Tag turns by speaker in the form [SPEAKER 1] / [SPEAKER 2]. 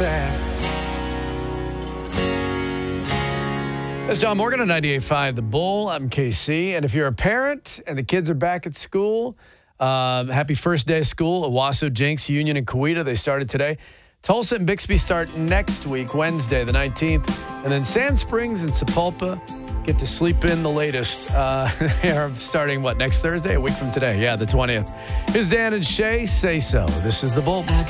[SPEAKER 1] that.
[SPEAKER 2] That's John Morgan on 98.5 The Bull. I'm KC. And if you're a parent and the kids are back at school, happy first day of school. Owasso, Jenks, Union, and Coweta, they started today. Tulsa and Bixby start next week, Wednesday, the 19th. And then Sand Springs and Sapulpa get to sleep in the latest. They are starting, next Thursday? A week from today. Yeah, the 20th. Here's Dan and Shay. Say so. This is The Bull.